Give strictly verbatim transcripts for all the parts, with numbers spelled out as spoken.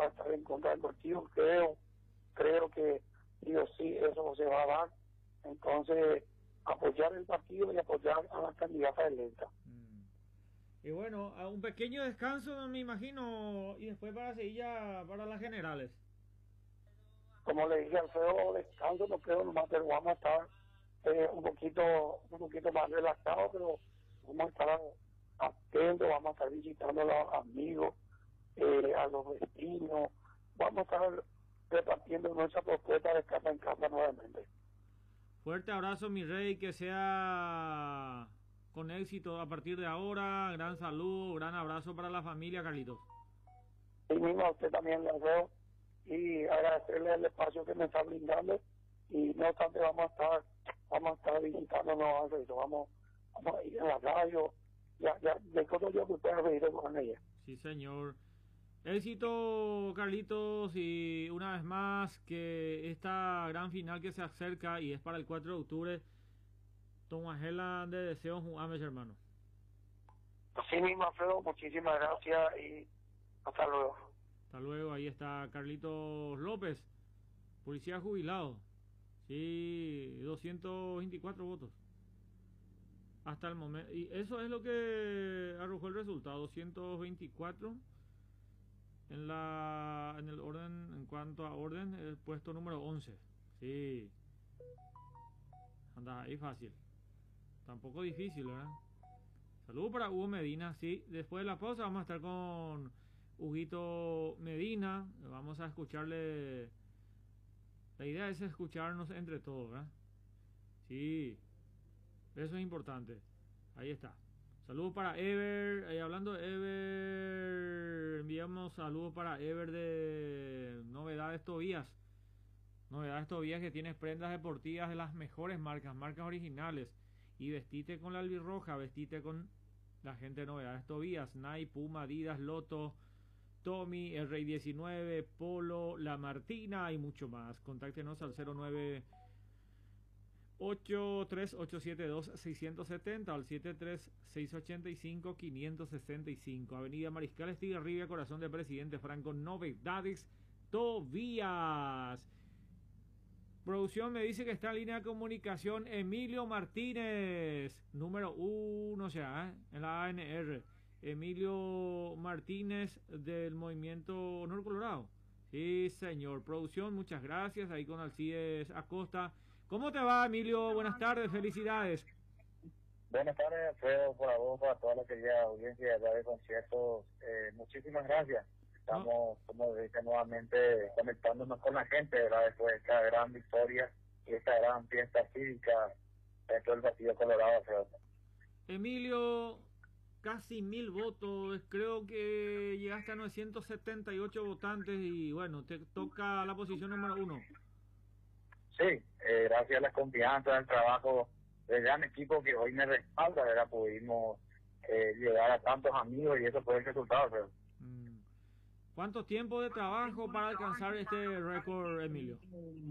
a estar en contra del partido. Creo, creo que sí o sí eso se va a dar. Entonces, apoyar el partido y apoyar a la candidata electa. Mm. Y bueno, a un pequeño descanso, me imagino, y después para seguir ya para las generales. Como le dije al feo, descanso, no creo, nomás, pero vamos a estar eh, un poquito un poquito más relajados, pero vamos a estar atentos, vamos a estar visitando a los amigos, eh, a los vecinos, vamos a estar repartiendo nuestra propuesta de casa en casa nuevamente. Fuerte abrazo, mi rey, que sea con éxito a partir de ahora. Gran saludo, gran abrazo para la familia, Carlitos. Y mismo a usted también le deseo y agradecerle el espacio que me está brindando, y no obstante vamos a estar vamos a estar visitándonos, vamos, vamos a ir a la radio, ya, ya, de todo yo que ustedes reíré con ella. Sí, señor. Éxito, Carlitos, y una vez más que esta gran final que se acerca y es para el cuatro de octubre, Tomajela de deseos, Ames, hermano. Así mismo, Alfredo, muchísimas gracias y hasta luego. Hasta luego, ahí está Carlitos López, policía jubilado. Sí, doscientos veinticuatro votos. Hasta el momento. Y eso es lo que arrojó el resultado, doscientos veinticuatro. En la en el orden, en cuanto a orden, el puesto número once. Sí. Anda, ahí fácil. Tampoco difícil, ¿verdad? Saludos para Hugo Medina, sí. Después de la pausa vamos a estar con Huguito Medina. Vamos a escucharle. La idea es escucharnos entre todos, ¿verdad? Sí. Eso es importante. Ahí está. Saludos para Ever. Eh, hablando de Ever, enviamos saludos para Ever de Novedades Tobías. Novedades Tobías, que tienes prendas deportivas de las mejores marcas, marcas originales. Y vestite con la albirroja, vestite con la gente de Novedades Tobías. Nike, Puma, Adidas, Lotto, Tommy, el Rey diecinueve, Polo, La Martina y mucho más. Contáctenos al cero nueve ocho tres ocho siete dos seis siete cero al siete tres seis ocho cinco cinco seis cinco. Avenida Mariscal Estigarribia, corazón del Presidente Franco. Novedades Tobías. Producción me dice que está en línea de comunicación Emilio Martínez, número uno, o sea, ¿eh? en la A N R. Emilio Martínez del Movimiento Honor Colorado. Sí, señor. Producción, muchas gracias. Ahí con Alcides Acosta. ¿Cómo te va, Emilio? Buenas tardes, felicidades. Buenas tardes, Alfredo, por la voz, para toda la querida audiencia de conciertos. Eh, muchísimas gracias. Estamos, no. como dije, nuevamente conectándonos con la gente, ¿verdad? Después de esta gran victoria y esta gran fiesta cívica dentro del Partido Colorado, Alfredo. Emilio, casi mil votos, creo que llegaste a novecientos setenta y ocho votantes y bueno, te toca la posición número uno. Sí, eh, gracias a la confianza, al trabajo del gran equipo que hoy me respalda, ¿verdad? Pudimos eh, llegar a tantos amigos y eso fue el resultado, pero... Mm. ¿Cuánto tiempo de trabajo para alcanzar este récord, Emilio?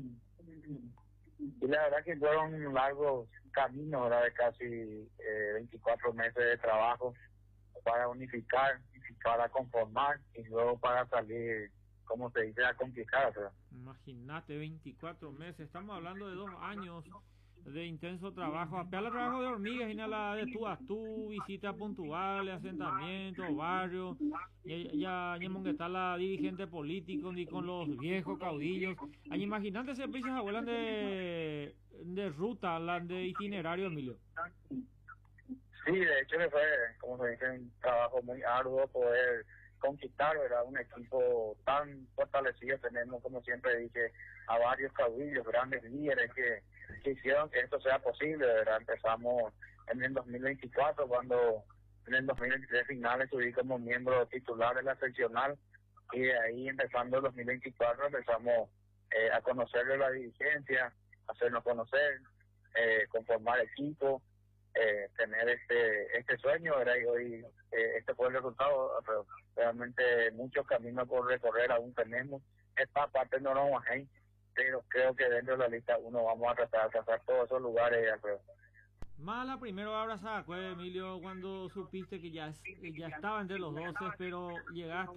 Y la verdad que fueron largos caminos, ¿verdad? De casi eh, veinticuatro meses de trabajo para unificar, para conformar y luego para salir, como se dice, a conquistar, ¿verdad? Imagínate, veinticuatro meses, estamos hablando de dos años de intenso trabajo, apelar trabajo de hormigas y nada de tú a tú, visitas puntuales, asentamientos, barrios, ya ya que está la dirigente político ni con los viejos caudillos. Ay, imagínate ese pisos abuelan de de ruta, la de itinerario, Emilio. Sí, de hecho que fue, como se dice, un trabajo muy arduo poder conquistar, ¿verdad? Un equipo tan fortalecido. Tenemos, como siempre dije, a varios caudillos, grandes líderes que, que hicieron que esto sea posible, ¿verdad? Empezamos en el dos mil veinticuatro, cuando en el dos mil veintitrés finales subí como miembro titular de la seccional, y de ahí empezando el dos mil veinticuatro empezamos eh, a conocerle la dirigencia, hacernos conocer, eh, conformar equipo, eh, tener este este sueño, ¿verdad? Y hoy eh, este fue el resultado. Pero realmente muchos caminos por recorrer aún tenemos. Esta parte no nos vamos a ir, pero creo que dentro de la lista uno vamos a tratar de alcanzar todos esos lugares, Alfredo. Mala primero abrazada, pues, Emilio, cuando supiste que ya, ya estaba entre los doce, pero llegaste